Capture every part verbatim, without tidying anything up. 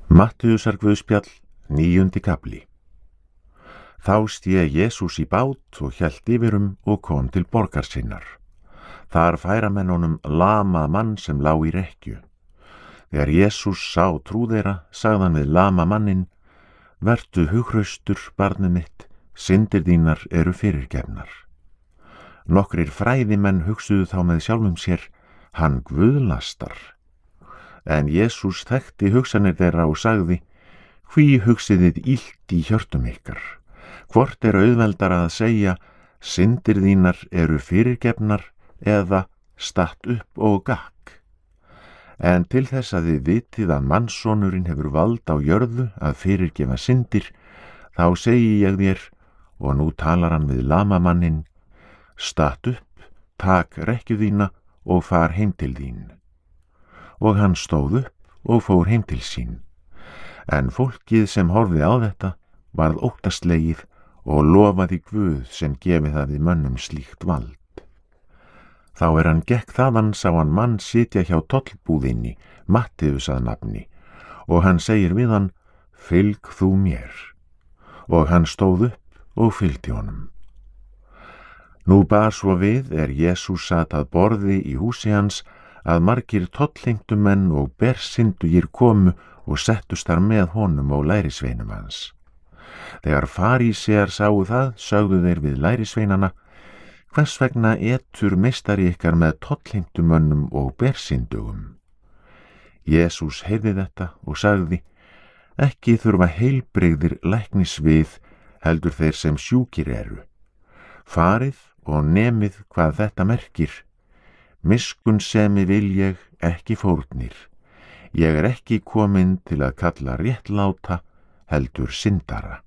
Mattheusar guðspjall, níundi kafli. Þá sté Jesús í bát og hélt yfirum og kom til borgar sinnar. Þar færa menn honum lama mann sem lá í rekkju. Þegar Jesús sá trú þeirra, sagði hann við lama manninn: Vertu hughraustur, barnið mitt, syndir þínar eru fyrirgefnar. Nokkrir fræðimenn hugsuðu þá með sjálfum sér: Hann guðlastar. En Jesús þekkti hugsanir þeirra og sagði: Hví hugsið þið illt í hjörtum ykkar? Hvort er auðveldara að segja: Syndir þínar eru fyrirgefnar, eða statt upp og gakk? En til þess að þið vitið að mannssonurinn hefur vald á jörðu að fyrirgefa syndir, þá segi ég þér, og nú talar hann við lamamanninn: Statt upp, tak rekkju þína og far heim til þín. Og hann stóð upp og fór heim til sín. En fólkið sem horfði á þetta varð óttaslegið og lofaði Guð sem gefið hafði mönnum slíkt vald. Þá er hann gekk þaðan sá hann mann sitja hjá tollbúðinni, Mattheus að nafni, og hann segir við hann: Fylg þú mér. Og hann stóð upp og fylgdi honum. Nú bar svo við er Jesús sat að borði í húsi hans, að margir tollheimtumenn og bersyndugir komu og settust þar með honum og lærisveinum hans. Þegar farísear sáu það, sögðu þeir við lærisveinana: Hvers vegna etur meistari ykkar með tollheimtumönnum og bersyndugum? Jesús heyrði þetta og sagði: Ekki þurfa heilbrigðir læknis við, heldur þeir sem sjúkir eru. Farið og nemið hvað þetta merkir: Miskunnsemi vil ég, ekki fórnir. Ég er ekki kominn til að kalla réttláta, heldur syndara.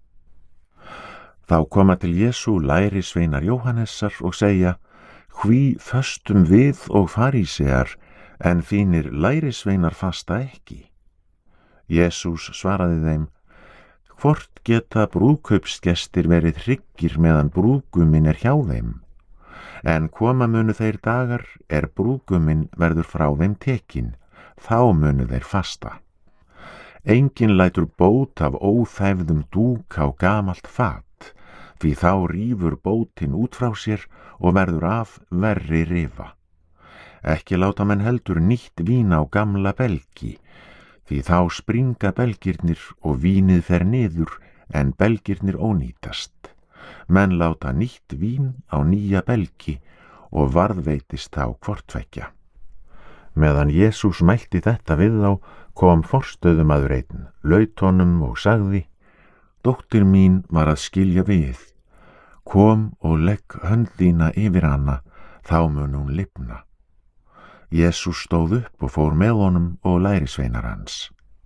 Þá koma til Jesú lærisveinar Jóhannesar og segja: Hví föstum við og farísear, en þínir lærisveinar fasta ekki? Jesús svaraði þeim: Hvort geta brúðkaupsgestir verið hryggir meðan brúðguminn er hjá þeim? En koma munu þeir dagar er brúðguminn verður frá þeim tekin, þá munu þeir fasta. Enginn lætur bót af óþæfðum dúk á gamalt fat, því þá rífur bótin út frá sér og verður af verri rifa. Ekki láta menn heldur nýtt vín á gamla belgi, því þá springa belgirnir og vínið fer niður, en belgirnir ónýtast. Menn láta nýtt vín á nýja belgi og varðveitist þá hvort tveggja. Meðan Jesús mælti þetta við þá, kom forstöðumaður einn, laut honum og sagði: Dóttir mín var að skilja við. Kom og legg hönd þína yfir hana, þá mun hún lifna. Jesús stóð upp og fór með honum og lærisveinar hans.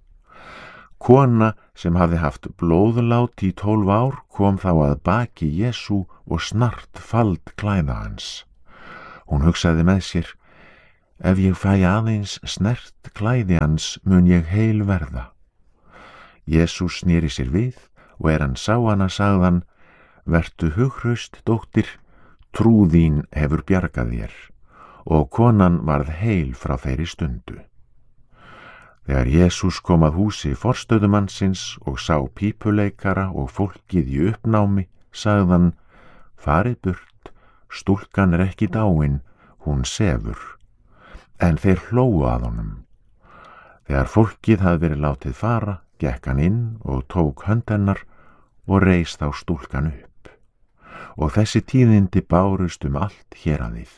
Kona sem hafði haft blóðlát í tólf ár kom þá að baki Jesú og snart fald klæða hans. Hún hugsaði með sér: Ef ég fæ aðeins snert klæði hans mun ég heil verða. Jesús sneri sér við og er hann sá hana sagði hann: Vertu hughraust, dóttir, trú þín hefur bjargað þér. Og konan varð heil frá þeirri stundu. Þegar Jesús kom að húsi forstöðumannsins og sá pípuleikara og fólkið í uppnámi, sagði hann: Farið burt, stúlkan er ekki dáin, hún sefur. En þeir hlógu að honum. Þegar fólkið hafði verið látið fara, gekk hann inn og tók hönd hennar og reis þá stúlkan upp. Og þessi tíðindi bárust um allt héraðið.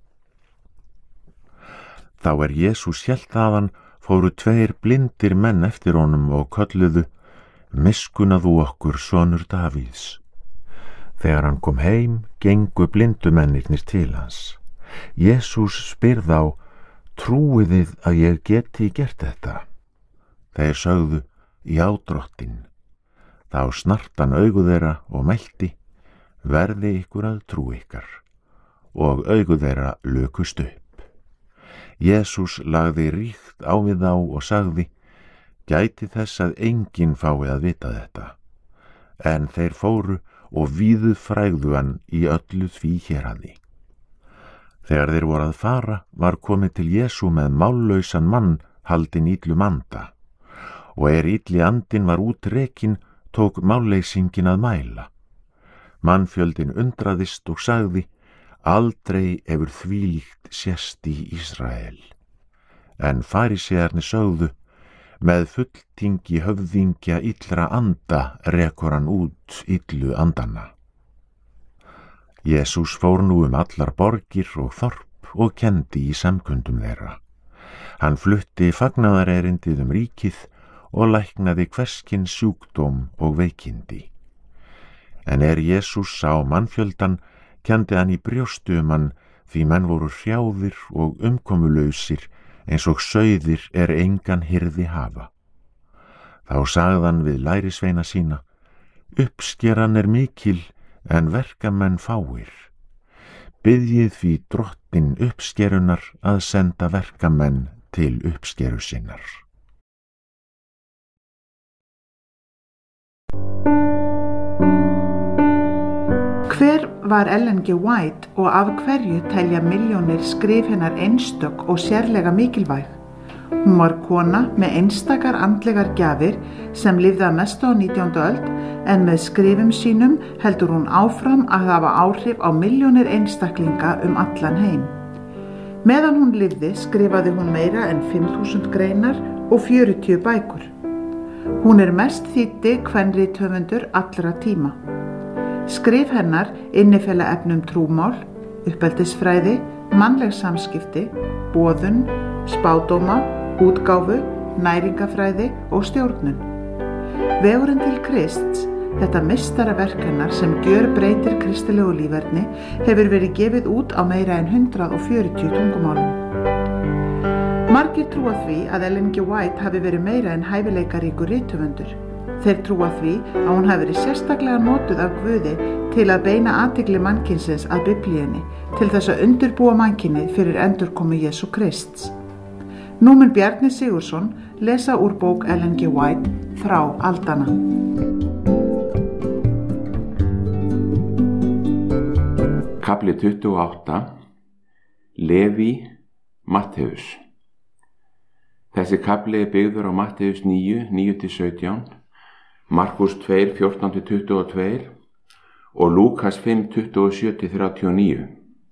Þá er Jesús hélt þaðan, fóru tveir blindir menn eftir honum og kölluðu: Miskuna þú okkur, sonur Davíðs. Þegar hann kom heim, gengu blindumennirnir til hans. Jesús spyr þá: Trúið þið að ég geti gert þetta? Þeir sögðu: Já, drottinn. Þá snart hann augu þeirra og mælti: Verði ykkur að trú ykkar. Og augu þeirra lukust upp. Jesús lagði ríkt á við þá og sagði: Gæti þess að enginn fái að vita þetta. En þeir fóru og víðu frægðu hann í öllu því héraði. Þegar þeir voru að fara, var komið til Jesú með mállausan mann haldinn illum anda. og er illi andinn var útrekin, tók málleysingin að mæla. Mannfjöldin undraðist og sagði: aldrei hefur þvílíkt sést í Ísrael. En farisearnir sögðu: með fulltingi höfðingja illra anda rekur hann út illu andana. Jesús fór nú um allar borgir og þorp og kendi í samkundum þeirra. Hann flutti fagnaðarerindið um ríkið og læknaði hverskins sjúkdóm og veikindi. En er Jesús sá mannfjöldan, kendi hann í brjóstu um hann, því menn voru hrjáðir og umkomulausir, eins og sauðir er engan hirði hafa. Þá sagðan við lærisveina sína: uppskeran er mikil, en verkamenn fáir. Biðjið því drottinn uppskerunar að senda verkamenn til uppskeru sinnar. Hver var Ellen G. White og af hverju telja milljónir skrif hennar einstök og sérlega mikilvæg? Hún var kona með einstakar andlegar gjafir sem lifði að mestu á nítjándu öld, en með skrifum sínum heldur hún áfram að hafa áhrif á milljónir einstaklinga um allan heim. Meðan hún lifði skrifaði hún meira en fimm þúsund greinar og fjörutíu bækur. Hún er mest þýddi kvenrithöfundur allra tíma. Skrif hennar innifela efnum trúmál, uppeldisfræði, mannleg samskipti, boðun, spádóma, útgáfu, næringafræði og stjórnun. Vegurinn til Krists, þetta meistaraverk hennar sem gjörbreytir kristilegu líferni, hefur verið gefið út á meira en hundrað og fjörutíu tungumálum. Margir trúa því að Ellen G. White hafi verið meira en hæfileikaríkur rithöfundur. Þeir trúa því að hún hafi verið sérstaklega notuð af Guði til að beina athygli mannkynsins að Biblíunni, til þess að undirbúa mannkynið fyrir endurkomu Jesú Krists. Nú mun Bjarni Sigurðsson lesa úr bók Ellen G. White, Frá aldanna. Kafli tuttugu og átta. Leví, Mattheus. Þessi kafli er byggður á Mattheus níu, níu til sautján, Markus tvö, fjórtán til tuttugu og tvö og Lúkas fimm, tuttugu og sjö til þrjátíu og níu.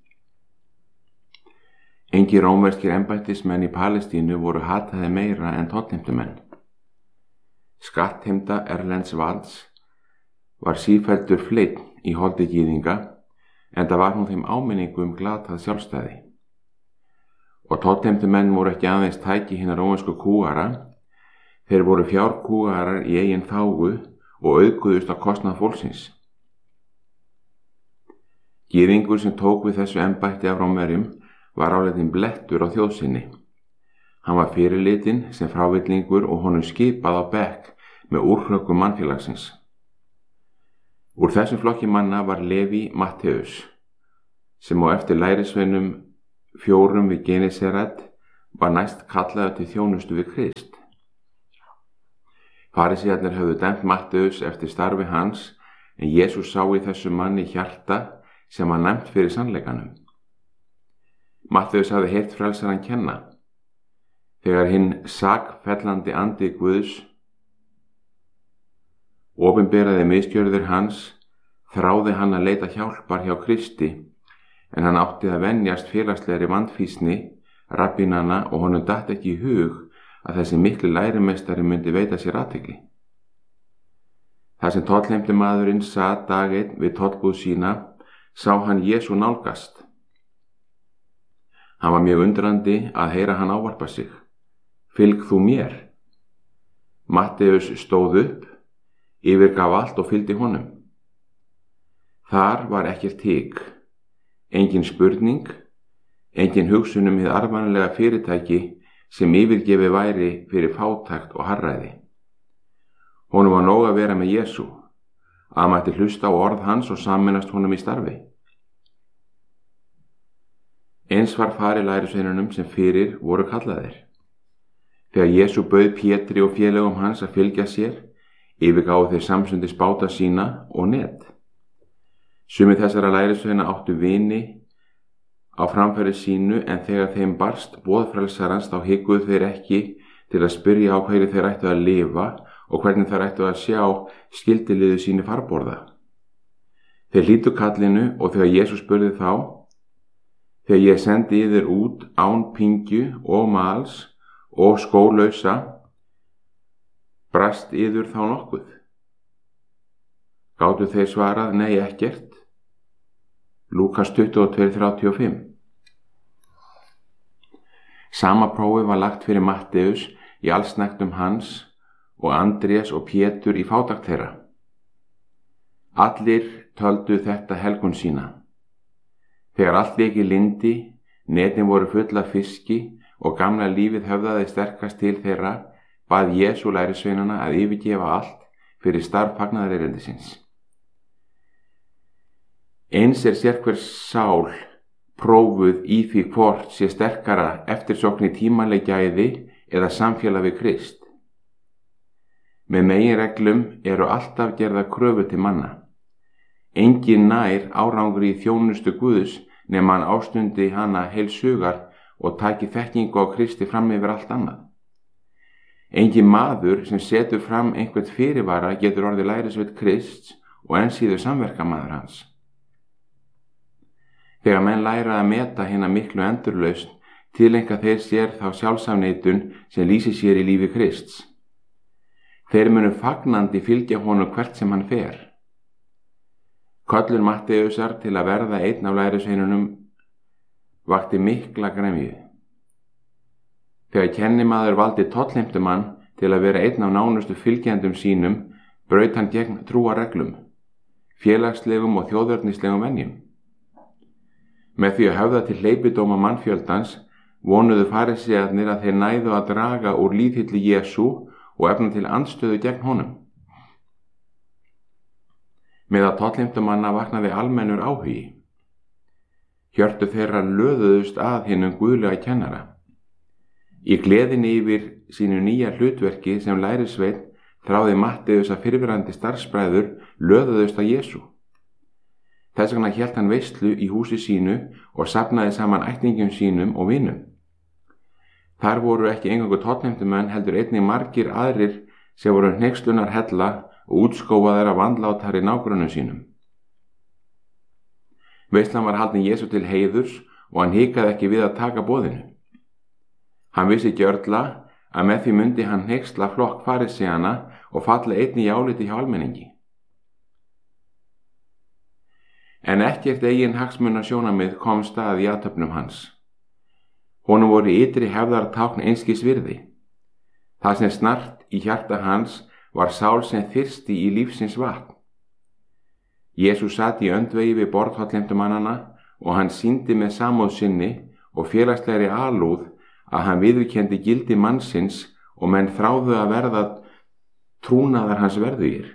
Engir rómverskir embættismenn í Palestínu voru hataði meira en tollheimtumenn. Skattheimta erlends valds var sífelldur fleinn í holdi gyðinga, enda var hún þeim áminningu um glatað sjálfstæði. Og tollheimtumenn voru ekki aðeins tæki hinna rómversku kúgara, þeir voru fjárkúgarar í eigin þágu og auðguðust á kostnað fólksins. Gyðingur sem tók við þessu embætti af Rómverjum var áleitin blettur á þjóðsinni. Hann var fyrirlitin sem frávillingur og honum skipað á bekk með úrhlökkum mannfélagsins. Úr þessum flokki manna var Leví Mattheus, sem á eftir lærisveinum fjórum við Genesaret var næst kallaður til þjónustu við Krist. Farisíarnir höfðu dæmt Mattheus eftir starfi hans, en Jesús sá í þessu manni hjarta sem var næmt fyrir sannleikanum. Mattheus hafði heyrt frelsarann kenna. Þegar hinn sakfellandi andi Guðs opinberaði misgjörðir hans, þráði hann að leita hjálpar hjá Kristi, en hann átti að venjast félagslegri vandfýsni rabbínana og honum datt ekki í hug að þessi mikli lærimeistari myndi veita sér athygli. Þar sem tollheimti maðurinn sat dag einn við tollbúð sína, sá hann Jesú nálgast. Hann var mjög undrandi að heyra hann ávarpa sig. Fylg þú mér. Mattheus stóð upp, yfirgaf allt og fylgdi honum. Þar var ekkert hik, engin spurning, engin hugsun um hið arðvænlega fyrirtæki sem yfirgefi væri fyrir fátækt og harræði. Honum var nóg að vera með Jesú, að hann mætti hlusta á orð hans og sameinast honum í starfi. Eins var farið lærisveinunum sem fyrir voru kallaðir. Þegar Jesú bauð Pétri og félögum hans að fylgja sér, yfirgáfu þeir samstundis báta sína og net. Sumir þessara lærisveina áttu vini á framfæri sínu, en þegar þeim barst boð frelsarans þá hikuðu þeir ekki til að spyrja á hverju þeir ættu að lifa og hvernig þeir ættu að sjá skyldiliðu sínu farborða. Þeir hlýddu kallinu og þegar Jesús spurði þá: þegar ég sendi yður út án pyngju og mals og skólausa, brast yður þá nokkuð? Gátu þeir svarað: nei, ekkert. Lúkas tuttugu og tvö þrjátíu og fimm. Sama prófi var lagt fyrir Matteus í allsnægtum hans og Andrés og Pétur í fátækt þeirra. Allir töldu þetta helgun sína. Þegar allt lék í lyndi, netin voru full af fiski og gamla lífið höfðaði sterkast til þeirra, bað Jesú lærisveinana að yfirgefa allt fyrir starf fagnaðarerindisins. Eins er sérhver sál prófuð í því hvort sé sterkara eftirsókn í tímanleg gæði eða samfélag við Krist. Með meginreglum eru alltaf gerða kröfu til manna. Engin nær árangri í þjónustu Guðs nema hann ástundi hana heils hugar og taki þekkingu á Kristi fram yfir allt annað. Engin maður sem setur fram einhvert fyrirvara getur orðið lærisveinn Krists og enn síður samverkamaður hans. Þegar menn læra að meta hina miklu endurlausn, tileinka þeir sér þá sjálfsafneitun sem lýsir sér í lífi Krists. Þeir munu fagnandi fylgja honum hvert sem hann fer. Köllun Matteusar til að verða einn af lærisveinunum vakti mikla gremju. Þegar kennimaður valdi tollheimtumann til að vera einn af nánustu fylgjendum sínum, braut hann gegn trúarreglum, félagslegum og þjóðernislegum venjum. Með því að höfða til hleypidóma mannfjöldans vonuðu farisæarnir að þeir næðu að draga úr líðhylli Jesú og efna til andstöðu gegn honum. Með að tollheimtumanna vaknaði almennur áhugi. Hjörtu þeirra löðuðust að hinum guðlega kennara. Í gleðinni yfir sínu nýja hlutverki sem lærisveinn þráði Matteus að fyrrverandi starfsbræður löðuðust að Jesú. Þess vegna hélt hann veislu í húsi sínu og safnaði saman ættingjum sínum og vinum. Þar voru ekki eingöngu tollheimtumenn heldur einnig margir aðrir sem voru hneykslunar hella og útskófaðir af vandlátari nágrönnum sínum. Veislan var haldin Jesú til heiðurs og hann hikaði ekki við að taka boðinu. Hann vissi gjörla að með því mundi hann hneyksla flokk farisæana og falla einnig í áliti hjá almenningi. En ekkert eigin hagsmuna sjónamið kom stað í athöfnum hans. Honum voru ytri hefðar tákn einskis virði. Það sem snart í hjarta hans var sál sem þyrsti í lífsins vatn. Jesús sat í öndvegi við borð tollheimtumannanna og hann sýndi með samúð sinni og félagslegri alúð að hann viðurkenndi gildi mannsins og menn þráðu að verða trúnaðar hans verðugir.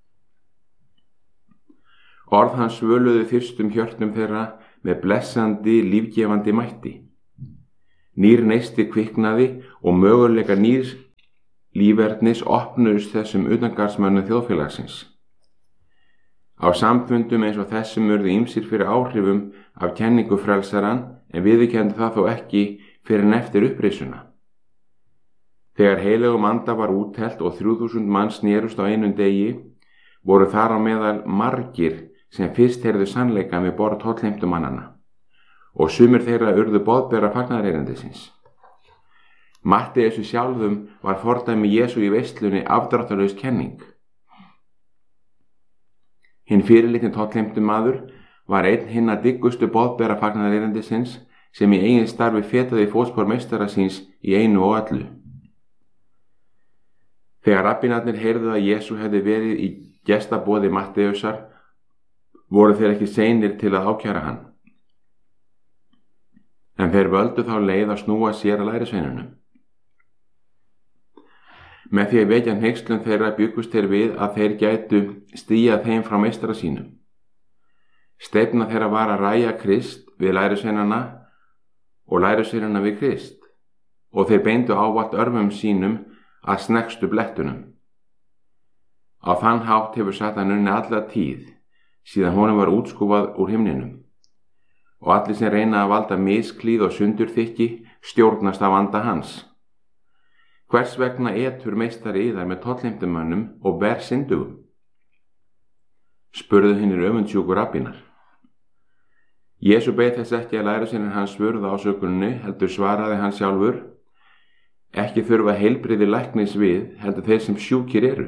Orð hans svöluðu þyrstum hjörtum þeirra með blessandi, lífgefandi mætti. Nýr neisti kviknaði og möguleika nýrs lífernis opnuðust þessum utangarðsmönnum þjóðfélagsins. Á samfundum eins og þessum urðu ýmsir fyrir áhrifum af kenningu frelsaran en viðurkenndu það þó ekki fyrir en eftir upprisuna. Þegar heilögum anda var úttelt og þrjú þúsund manns snerust á einum degi, voru þar á meðal margir sem fyrst heyrðu sannleika með borð tollheimtumannanna og sumir þeirra urðu boðbera fagnaðarerindisins. Matteussi sjálfum var fordæmi Jesú í veislunni afdráttarlaus kenning. Hinn fyrirlitni tollheimtumaður var einn hinna diggustu boðbera fagnaðarerindisins sem í eigin starfi fetaði fótspor meistara síns í einu og öllu. Þegar rabbínarnir heyrðu að Jesú hefði verið í gestaboði Matteusar, voru þeir ekki seinir til að ákæra hann. En þeir völdu þá leið að snúa sér að lærisveinunum. Með því að vekja hneykslun þeirra byggust þeir við að þeir gætu stíga þeim frá meistara sínum. Stefna þeirra var að ræja Krist við lærisveinana og lærisveinana við Krist og þeir beindu ávallt örmum sínum að sneggstu blettunum. Á þann hátt hefur Satan unnið alla tíð síðan honum var útskúfað úr himninum og allir sem reyna að valda misklíð og sundurþykki stjórnast af anda hans. Hvers vegna etur meistari yðar með tollheimtumönnum og ber syndugum? Spurðu hinir öfundsjúku rabbínar. Jesú beið þess ekki að lærisveinar hans svöruðu ásökuninni, heldur svaraði hann sjálfur: Ekki þurfa heilbrigðir læknis við, heldur þeir sem sjúkir eru.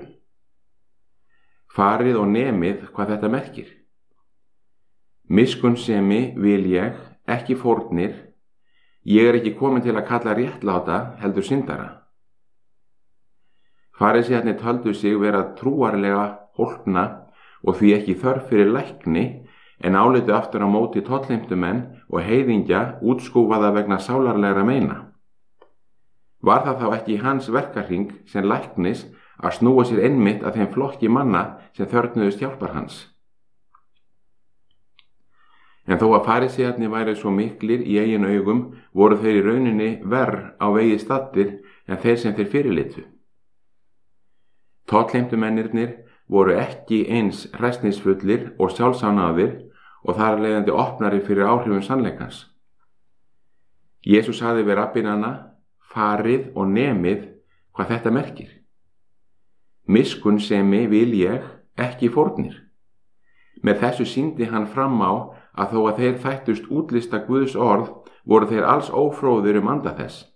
Farið og nemið hvað þetta merkir. Miskunnsemi vil ég, ekki fórnir. Ég er ekki komin til að kalla réttláta, heldur syndara. Farisæarnir töldu sig vera trúarlega hólpna og því ekki þörf fyrir lækni, en álitu aftur á móti tollheimtumenn og heiðingja útskúfaða vegna sálarlegra meina. Var það þá ekki hans verkahring sem læknis að snúa sér einmitt að þeim flokki manna sem þörfnuðust hjálpar hans? En þó að farisæarnir væru svo miklir í eigin augum, voru þeir í rauninni verr á vegi staddir en þeir sem þeir fyrirlitu. Tollheimtumennirnir voru ekki eins hræsnisfullir og sjálfsánaðir og þar leiðandi opnari fyrir áhrifum sannleikans. Jesús sagði við rabbínana: Farið og nemið hvað þetta merkir. Miskunnsemi vil ég, ekki fórnir. Með þessu sýndi hann fram á að þó að þeir þættust útlista Guðs orð, voru þeir alls ófróðir um anda þess.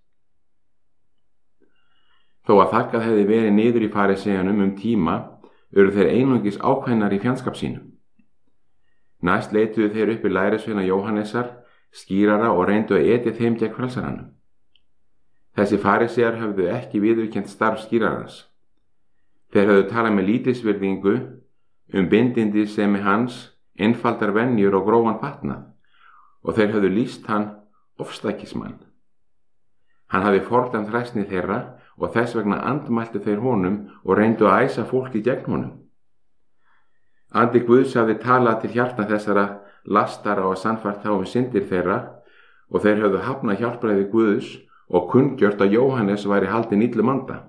Þó að þakkað hefði verið niður í farisæjunum um tíma, eru þeir einungis ákveðnar í fjandskap sínum. Næst leituðu þeir upp í lærisveina Jóhannesar, skýrara, og reyndu að etja þeim gegn frelsaranum. Þessi farisæjar höfðu ekki viðurkennt starf skýrarans. Þeir höfðu talað með lítilsvirðingu um bindindisemi hans, einfaldar venjur og grófan fatnað, og þeir höfðu lýst hann ofstækismann. Hann hafði fordæmt hræsni þeirra og þess vegna andmæltu þeir honum og reyndu að æsa fólki gegn honum. Andi Guðs hafði talað til hjarta þessara lastara og sannfært þá um syndir þeirra, og þeir höfðu hafnað hjálpræði Guðs og kunngjört að Jóhannes væri haldinn illum anda.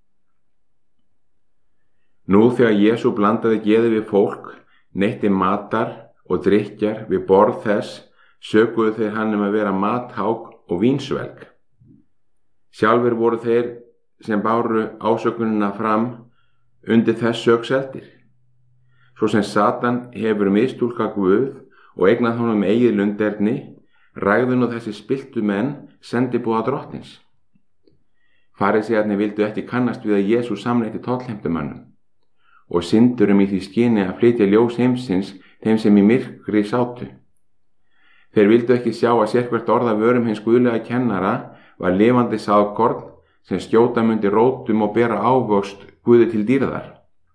Nú þegar Jesú blandaði geði við fólk, neytti matar og drykkjar við borð þess, sökuðu þeir hann um að vera mathák og vínsvelg. Sjálfur voru þeir sem báru ásökunina fram undir þess sök seldir. Svo sem Satan hefur mistúlkað Guð og eignað honum eigið lunderni, rægðu nú þessi spilltu menn sendibúða drottins. Farisæarnir vildu ekki kannast við að Jesús samneyti tollheimtumönnum og syndurum í því skyni að flytja ljós heimsins þeim sem í myrkri sátu. Þeir vildu ekki sjá að sérhvert orð af vörum hins guðlega kennara var lifandi sáðkorn sem skjóta mundi rótum og bera ávöxt Guði til dýrðar.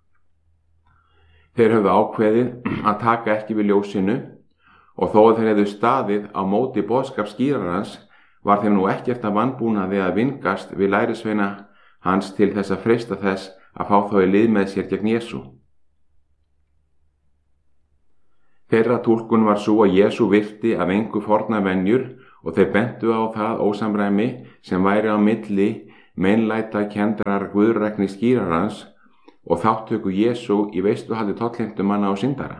Þeir höfðu ákveðið að taka ekki við ljósinu, og þó að þeir hefðu staðið á móti boðskap skýrarans, var þeim nú ekkert að vanbúnaði að vingast við lærisveina hans til þess að freista þess að fá þá í lið með sér gegn Jesú. Þeirra túlkun var svo að Jesú virti af engu forna venjur, og þeir bentu á það ósamræmi sem væri á milli meinlæta kendrar guðrækni skýrarans og þáttöku Jesú í veisluhaldi tollheimtumanna og syndara.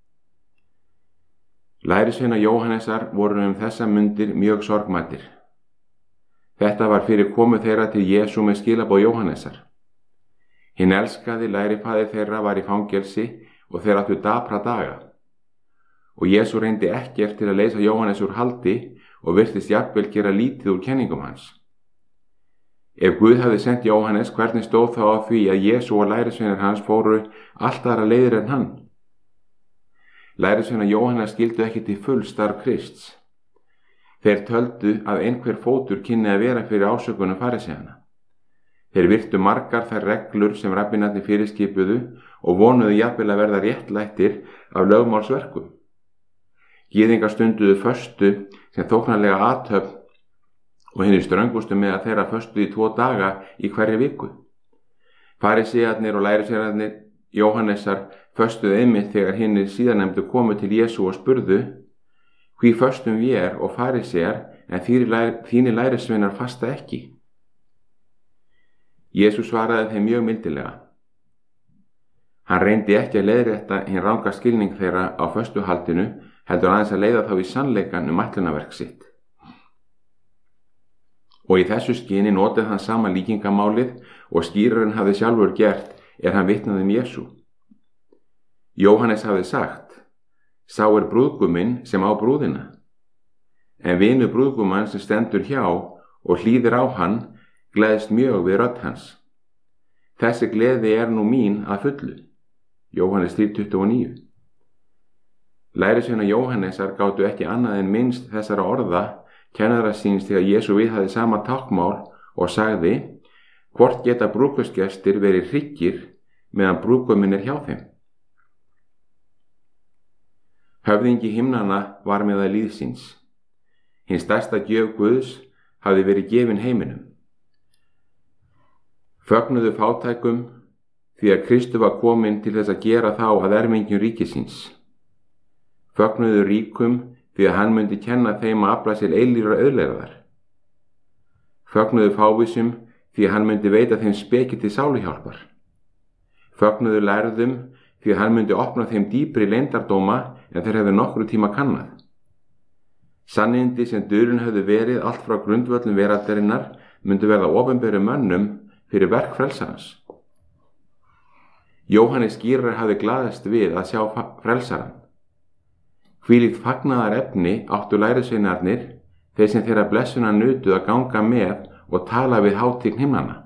Lærisveina Jóhannesar voru um þessa mundir mjög sorgmæddir. Þetta var fyrir komu þeirra til Jesú með skilaboð Jóhannesar. Hinn elskaði lærifaðir þeirra var í fangelsi og þeir áttu dapra daga. Og Jesú reyndi ekkert til að leysa Jóhannes úr haldi og virtist jafnvel gera lítið úr kenningum hans. Ef Guð hafði sendt Jóhannes, hvernig stóð þá á því að Jesú og lærisveinar hans fóru allt aðra leiðir en hann? Lærisveinar Jóhannes skildu ekki til full starf Krists. Þeir töldu að einhver fótur kynni að vera fyrir ásökunum farisæjanna. Þeir virtu margar þær reglur sem rabbínarnir fyrirskipuðu og vonuðu jafnvel að verða réttlættir af lögmálsverkum. Gyðingar stunduðu föstu sem þóknarlega athöfn og hinir ströngustu með að þeirra föstu í tvo daga í hverri viku. Farisæjarnir og lærisveinarnir Jóhannesar föstuðu einmitt þegar hinir síðarnefndu komu til Jesú og spurðu: Hví föstum vér og farisæjar en þínir lærisveinar fasta ekki? Jesú svaraði þeim mjög mildilega. Hann reyndi ekki að leiðrétta hinn ranga skilning þeirra á föstuhaldinu, heldur aðeins að leiða þá í sannleikann um ætlunarverk sitt. Og í þessu skyni notaði hann sama líkingamálið og skýrarinn hafði sjálfur gert er hann vitnaði um Jesú. Jóhannes hafði sagt: Sá er brúðguminn sem á brúðina. En vinur brúðgumann sem stendur hjá og hlýðir á hann gleðst mjög við rödd hans. Þessi gleði er nú mín að fullu. Jóhannes þrjú tuttugu og níu. Lærisveinar Jóhannesar gátu ekki annað en minnst þessara orða kennara síns þegar Jesú viðhafði sama táknmál og sagði: Hvort geta brúðkaupsgestir verið hryggir meðan brúðguminn er hjá þeim? Höfðingi himnanna var meðal líðsins. Hinn stærsta gjöf Guðs hafði verið gefin heiminum. Fögnuðu fátækum því að Kristur var kominn til þess að gera þá að erfingjum ríkisins. Fögnuðu ríkum því að hann myndi kenna þeim að afla sér eilífrar auðlegðar. Fögnuðu fávísum því að hann myndi veita þeim speki til sáluhjálpar. Fögnuðu lærðum því að hann myndi opna þeim dýpri leyndardóma en þeir hefðu nokkru tíma kannað. Sannindi sem dulin höfðu verið allt frá grundvöllum veraldarinnar myndu verða opinberu mönnum fyrir verk frelsarans. Jóhannes skýrari hafði glaðast við að sjá frelsaran. Hvílíkt fagnaðar efni áttu lærisveinarnir, þeir sem þeirra blessuna nutu að ganga með og tala við hátign himnanna.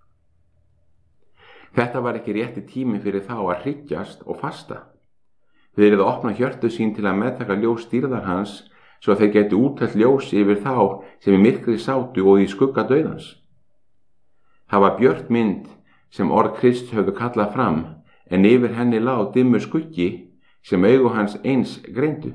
Þetta var ekki rétti tími fyrir þá að hryggjast og fasta. Þeir eru að opna hjörtu sín til að meðtaka ljós stýrðar hans svo að þeir geti útelt ljós yfir þá sem í myrkri sátu og í skugga dauðans. Það var björt mynd sem orð Krists höfðu kallað fram, en yfir henni lá dimmur skuggi sem augu hans eins greindu.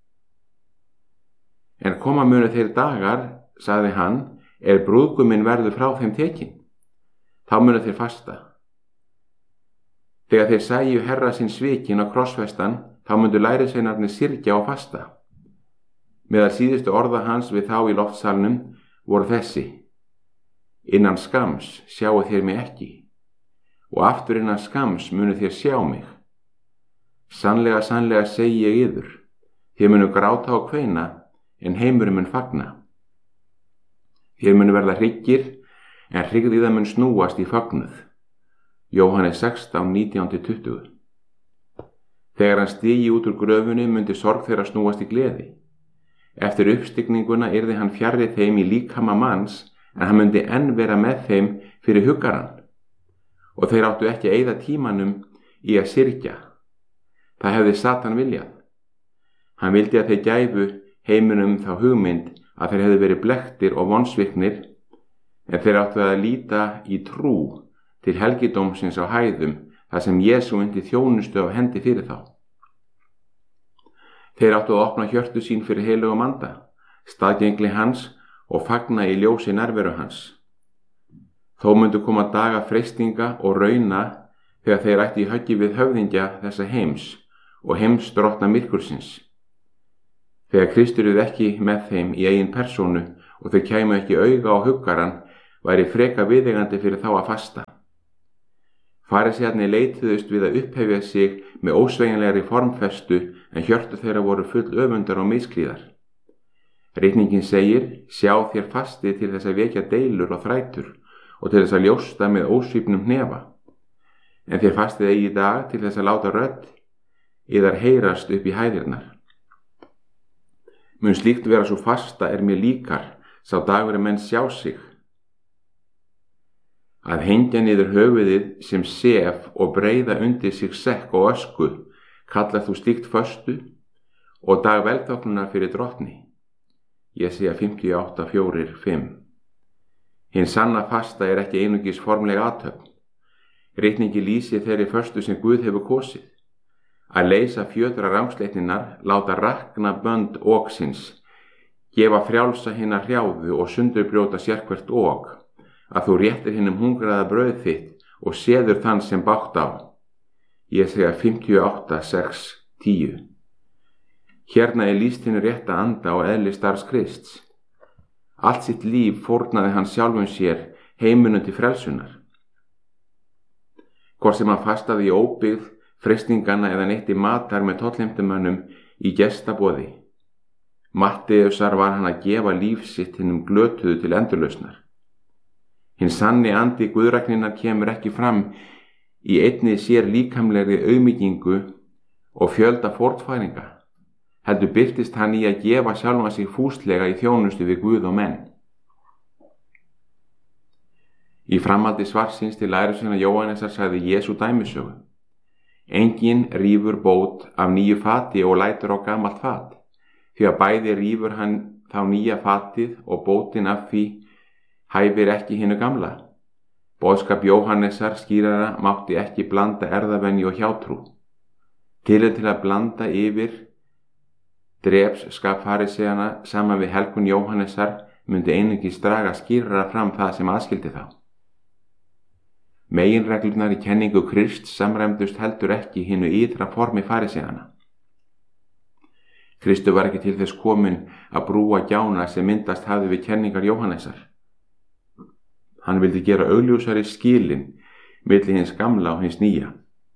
En koma munu þeir dagar, sagði hann, er brúðguminn verður frá þeim tekin. Þá munu þeir fasta. Þegar þeir sæju herra sinn svikin á krossfestan, þá myndu lærisveinarnir syrgja og fasta. Meðal síðustu orða hans við þá í loftsalnum voru þessi: Innan skams sjáu þér mig ekki, og aftur innan skams munu þér sjá mig. Sannlega, sannlega segi ég yður, þér munu gráta og kveina, en heimurinn mun fagna. Þér munu verða hryggir, en hryggðiða mun snúast í fögnuð. Jóhannes sextán, nítján til tuttugu. Þegar hann stigi út úr gröfunni myndi sorg þeirra snúast í gleði. Eftir uppstigninguna yrði hann fjarri þeim í líkama manns, en hann myndi enn vera með þeim fyrir huggaran. Og þeir áttu ekki að eyða tímanum í að syrgja. Það hefði Satan viljað. Hann vildi að þeir gæfu heiminum þá hugmynd að þeir hefði verið blekktir og vonsviknir, en þeir áttu að líta í trú til helgidómsins á hæðum þar sem Jesú undi þjónustu af hendi fyrir þá. Þeir áttu að opna hjörtu sín fyrir heilugum anda, staðgengli hans og fagna í ljósi nærveru hans. Þó myndu koma daga freistinga og rauna þegar þeir ætti í höggi við höfðingja þessa heims og heimsdrottna myrkursins. Þegar Kristur yrði ekki með þeim í eigin persónu og þeir kæmu ekki auga á huggaran, væri freka viðeigandi fyrir þá að fasta. Farisæarnir leituðust við að upphefja sig með ósveigjanlegri formfestu, en hjörtu þeirra voru full öfundar og misklíðar. Ritningin segir: Sjá þér fasti til þess að vekja deilur og þrætur og til þess að ljósta með ósvífnum hnefa. En þér fastið eigi í dag til þess að láta rödd yðar heyrast upp í hæðirnar. Mun slíkt vera svo fasta er mér líkar, sá dagur er menn sjá sig. Að hengja niður höfuðið sem sef og breiða undir sig sekk og ösku, kallar þú slíkt föstu, og dag velþóknunar fyrir drottni. Jesía fimmtíu og átta, fjórir, fimm. Hinn sanna fasta er ekki einungis formleg athöfn. Ritningi lýsi þeirri föstu sem Guð hefur kosið. Að leysa fjötra rangsleitninar, láta rakna bönd óksins, gefa frjálsa hinna hrjáðu og sundurbrjóta sérhvert óg, að þú réttir hinnum hungraða brauð þitt og séður þann sem bátt á. Jesía fimmtíu og átta, sex, tíu. Hérna er lýst hinu rétta anda og eðli starfs Krists. Allt sitt líf fórnaði hann sjálfum sér heiminum til frelsunar. Hvort sem hann fastaði í óbyggð, freistingana eða neytti matar með tollheimtumönnum í gestaboði. Matteusar var hann að gefa líf sitt hinnum glötuðu til endurlausnar. Hinn sanni andi guðrækninnar kemur ekki fram í einni sér líkamlegri auðmýkingu og fjölda fórnfæringa, heldur birtist hann í að gefa sjálfan sig fúslega í þjónustu við Guð og menn. Í framhaldi svarsins til lærisveina Jóhannesar sagði Jesú dæmisögu: Enginn rífur bót af nýju fati og lætur á gamalt fat, því að bæði rífur hann þá nýja fatið og bótin af því hæfir ekki hinu gamla. Boðskap Jóhannesar skýrara mátti ekki blanda erfðavenju og hjátrú. Til er til að blanda yfir drepsskap farisæana saman við helgun Jóhannesar myndi einungis draga skýrara fram það sem aðskildi þá. Meginreglurnar í kenningu Krists samræmdust heldur ekki hinu ytra formi farisæana. Kristur var ekki til þess kominn að brúa gjána sem myndast hafði við kenningar Jóhannesar. Hann vildi gera augljósari skilin milli hins gamla og hins nýja.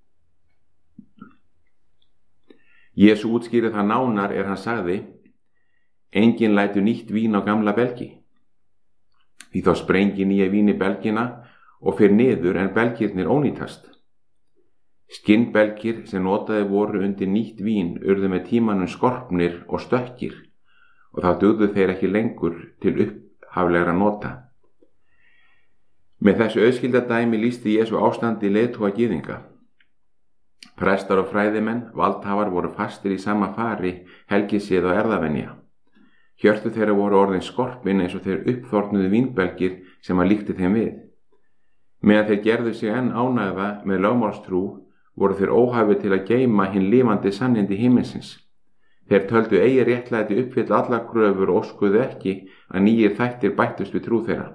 Jesú útskýrði það nánar er hann sagði: Enginn lætur nýtt vín á gamla belgi. Því þá sprengi nýja vín í belgina og fer niður en belgirnir ónýtast. Skinnbelgir sem notaði voru undir nýtt vín urðu með tímanum skorpnir og stökkir og þá dugðu þeir ekki lengur til upphaflegra nota. Með þessu auðskildadæmi lýsti Jesú ástandi leiðtoga gyðinga. Prestar og fræðimenn, valdhafar voru fastir í sama fari, helgisið og erfðavenja. Hjörtu þeirra voru orðin skorpin eins og þeir uppþornuðu vínbelgir sem að líkti þeim við. Meðan þeir gerðu sig enn ánægða með lögmálstrú voru þeir óhæfir til að geyma hinn lifandi sannindi himinsins. Þeir töldu eigi réttlæti uppfylla allar kröfur og óskuðu ekki að nýjir þættir bættust við trú þeirra.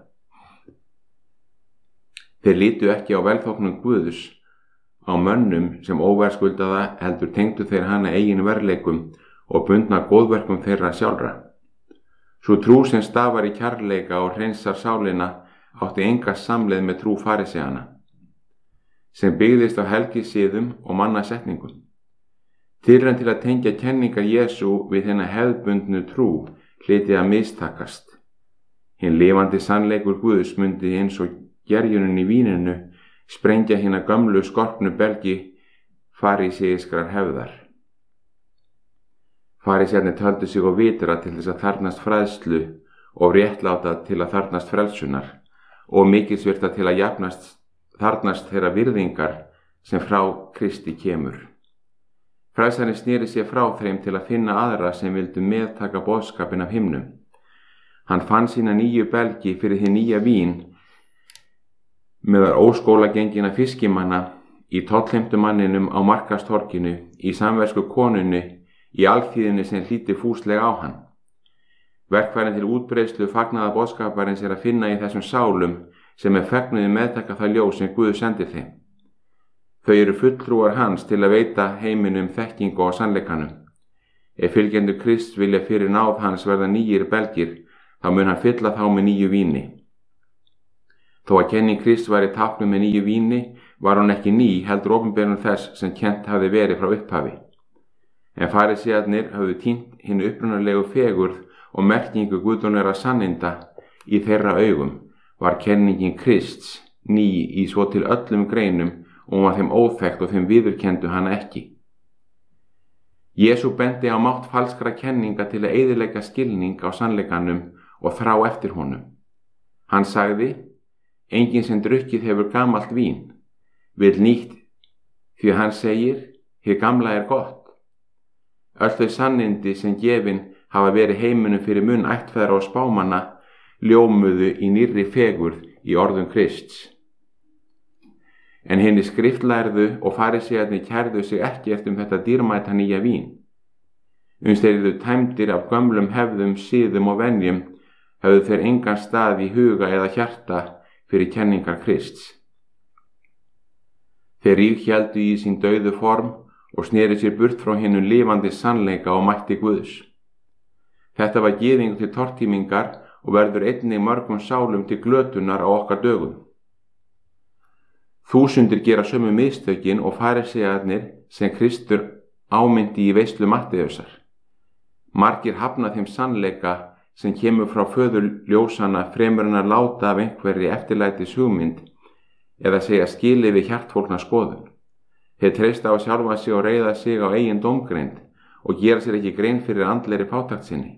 Þeir litu ekki á velþóknun Guðs á mönnum sem óverðskuldaða, heldur tengdu þeir hana eigin verðleikum og bundna góðverkum þeirra sjálfra. Sú trú sem stafar í kærleika og hreinsar sálina átti enga samleið með trú farisæana, sem byggðist á helgisiðum og mannasetningum. Tilraun til að tengja kenningar Jesú við hennar hefðbundnu trú hlyti að mistakast. Hinn lifandi sannleikur Guðs mundi eins og gerjunin í víninu sprengja hina gömlu skorpnu belgi faríseiskrar hefðar. Farísæarnir töldu sig og vitra til þess að þarnast fræðslu og réttláta til að þarnast frelsunar og mikilsvirta til að jafnast þarnast þeirra virðingar sem frá Kristi kemur. Frelsarinn sneri sér frá þeim til að finna aðra sem vildu meðtaka boðskapinn af himnum. Hann fann sína nýju belgi fyrir því nýja vín meðal óskóla gengina fiskimanna, í tollheimtumanninum á markastorkinu, í samversku konunni, í alþýðinni sem hlýddi fúslega á hann. Verkfærin til útbreiðslu fagnaða boðskaparins er að finna í þessum sálum sem er fegnuði meðtaka það ljós sem Guð sendir þeim. Þau eru fulltrúar hans til að veita heiminum þekkingu á sannleikanum. Ef fylgjendur Krist vilja fyrir náð hans verða nýjir belgir, þá mun hann fylla þá með nýju víni. Þó að kenning Krist var í táknum með nýju víni, var hún ekki ný heldur opinberun þess sem kennt hafði verið frá upphafi. En farisæarnir höfðu týnt hinu upprunalegu fegurð og merkingu guðdómlegra sanninda í þeirra augum, var kenningin Krists ný í svo til öllum greinum og hún var þeim óþekkt og þeim viðurkenndu hana ekki. Jesú bendi á mátt falskra kenninga til að eyðileggja skilning á sannleikanum og þrá eftir honum. Hann sagði: Enginn sem drukkið hefur gamalt vín vill nýtt, því að hann segir: hið gamla er gott. Öll þau sannindi sem gefin hafa verið heiminum fyrir munn ættfeðra og spámanna ljómuðu í nýrri fegurð í orðum Krists. En hinni skriftlærðu og farisæarnir kærðu sig ekki eftir um þetta dýrmæta nýja vín. Uns þeir yrðu tæmdir af gömlum hefðum, siðum og venjum, höfðu þeir engan stað í huga eða hjarta fyrir kenningar Krists. Þeir ríghéldu í sín dauðu form og sneri sér burt frá hinum lifandi sannleika og mætti Guðs. Þetta var gyðingu til tortímingar og verður einnig mörgum sálum til glötunar á okkar dögum. Þúsundir gera sömu mistökin og farisæarnir sem Kristur ámyndi í veislu Matteusar. Margir hafna þeim sannleika sem kemur frá föður ljósanna fremur en að láta af einhverri eftirlætis hugmynd eða segja skilið við hjartfólkna skoðun. Þeir treysta á sjálfa sig og reiða sig á eigin dómgreind og gera sér ekki grein fyrir andlegri fátækt sinni.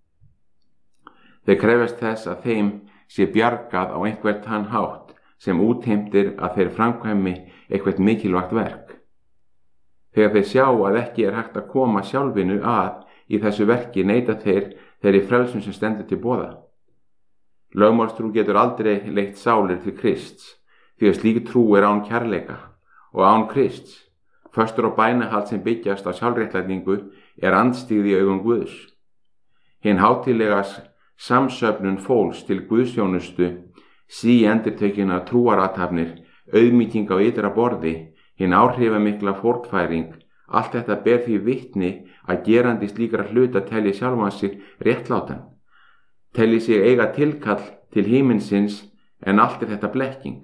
Þeir krefjast þess að þeim sé bjargað á einhvern þann hátt sem útheimtir að þeir framkvæmi eitthvað mikilvægt verk. Þegar þeir sjá að ekki er hægt að koma sjálfinu að í þessu verki neita þeir þeirri frelsun sem stendur til boða. Lögmálstrú getur aldrei leitt sálir til Krists, því að slík trú er án kærleika og án Krists. Föstur og bænahald sem byggjast á sjálfréttlætingu er andstygð í augum Guðs. Hinn hátíðlega samsöfnun fólks til Guðsþjónustu, sí endurtekinna trúarathafnir, auðmýking á ytra borði, hinn áhrifamikla fórnfæring, allt þetta ber því vitni að gerandi slíkra hluta telji sjálfan sig réttlátan, telji sig eiga tilkall til himinsins, en allt er þetta blekking.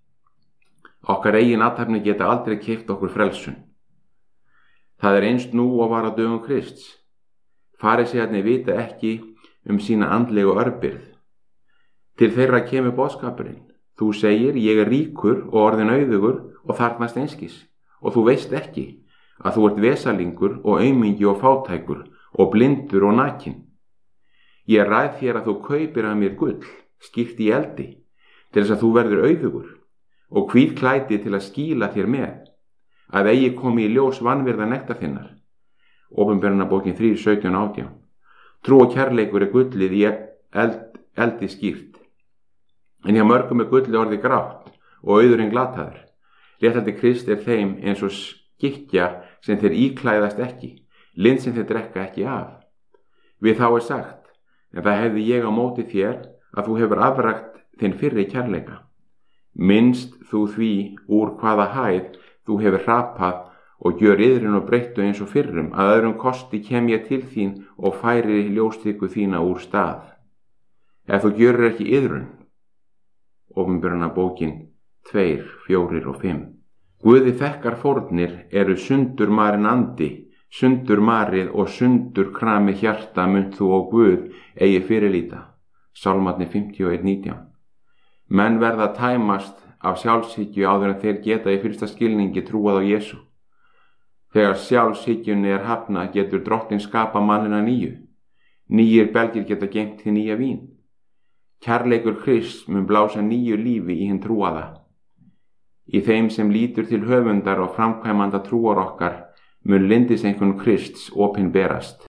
Okkar eigin athafni geta aldrei keypt okkur frelsun. Það er eins nú og var á dögum Krists. Farisæarnir vita ekki um sína andlegu örbirgð. Til þeirra kemur boðskapurinn. Þú segir, ég er ríkur og orðinn auðugur og þarfnast einskis, og þú veist ekki að þú ert vesalingur og aumingi og fátækur og blindur og nakin. Ég ræð þér að þú kaupir af mér gull, skýrt í eldi, til þess að þú verður auðugur, og hvít klæti til að skýla þér með, að eigi komi í ljós vanvirða nektar þinnar. Opinberunarbókin þrjú sautján átján. Trú og kærleikur er gullið í eld, eldi skýrt. En hjá mörgum er gullið orðið grátt og auðurinn glataður. Réttlæti Krist er þeim eins og skikkja sem þeir íklæðast ekki, lind sem þeir drekka ekki af. Við þá er sagt, en það hefði ég á móti þér að þú hefur afrækt þinn fyrri kærleika. Minnst þú því úr hvaða hæð þú hefur hrapað og gjör iðrun og breyttu eins og fyrrum, að öðrum kosti kem ég til þín og færi ljóstykku þína úr stað. Ef þú gjörur ekki iðrun, Opinberunarbókin tvö, fjögur og fimm. Guði þekkar fórnir eru sundur marin andi, sundur marið og sundur krami hjarta munt þú og Guð eigi fyrirlíta. Sálmarnir fimmtíu og eitt nítján. Menn verða að tæmast af sjálfshyggju áður en þeir geta í fyrsta skilningi trúað á Jesú. Þegar sjálfshyggjunni er hafnað getur drottinn skapa mannina nýju. Nýjir belgir geta geymt til nýja vín. Kærleikur Krists mun blása nýju lífi í hinn trúaða. Í þeim sem lítur til höfundar og framkvæmanda trúar okkar mun lyndiseinkunn Krists opinberast.